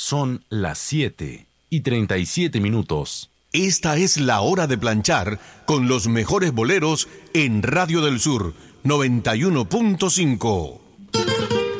Son las 7:37. Esta es la hora de planchar con los mejores boleros en Radio del Sur 91.5.